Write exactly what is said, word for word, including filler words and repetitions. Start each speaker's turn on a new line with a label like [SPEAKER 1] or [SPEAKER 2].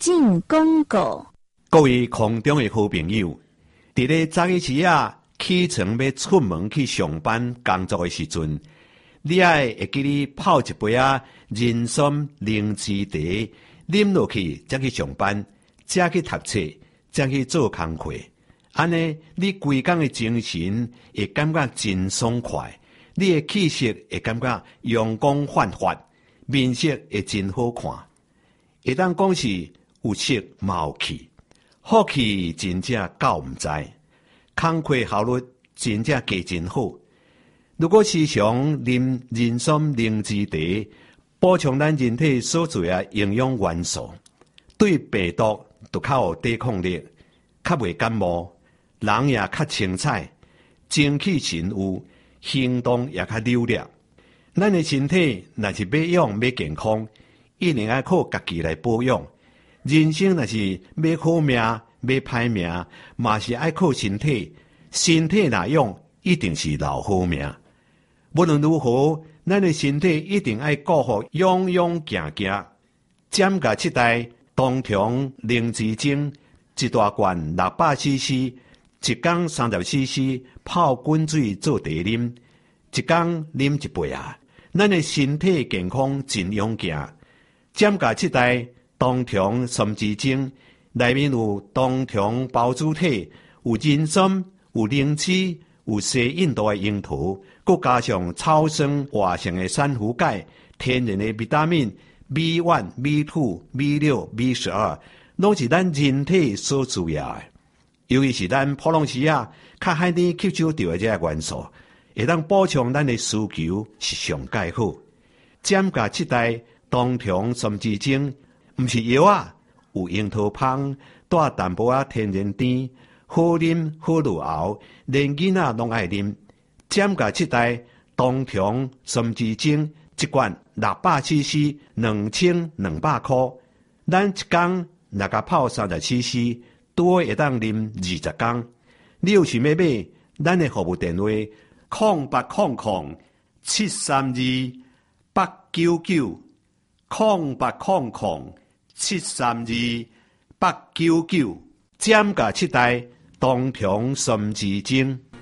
[SPEAKER 1] 进广告。
[SPEAKER 2] 各位空中的好朋友，伫咧早起时啊，起床要出门去上班工作的时阵，你爱会记你泡一杯啊人参灵芝茶，啉落去才去上班，才去读册，才去做工课。安尼，你规工的精神会感觉真爽快，你的气色会感觉阳光焕发，面色会真好看。会当讲是有色冇气。好气真正够唔知，工课效率真正加真好。如果时常啉人参灵芝茶，补充咱人体所需的营养元素，对病毒都较有抵抗力，较袂感冒，人也较清彩，精气神有，行动也较溜达。咱的身体若是要养要健康，一定要靠家己来保养。人生若是要好命要歹命，嘛是爱靠身体。身体若用，一定是留好命。无论如何，咱的身体一定爱顾好，样样行行。减价七代冬虫灵芝精，一大罐六百 C C， 一缸三十 C C， 泡滚水做茶啉，一缸啉一杯啊！咱的身体健康真勇健。减价七代冬虫参枝精，内面有冬虫孢子体，有人参，有灵芝，有西印度的樱桃，佮加上草酸活性的珊瑚钙，天然的维他命 B 一、B 二、B 六、B 十二，拢是咱人体所需要的。尤其是咱普通时啊，较海甜吸收到的这个元素，会当补充咱的需求是上介好。减价七代冬虫参枝精，毋是药啊，有樱桃香，带淡薄仔天然甜，好啉好入喉，连囡仔拢爱啉。减价七代冬虫参枝精，一罐六百 C C， 两千两百块。咱一工若甲泡三十 C C， 多会当啉二十工。你有想要买，咱的服务电话空八空空七三二八九九，空八空空七三二八九九，减价七代冬虫参枝精。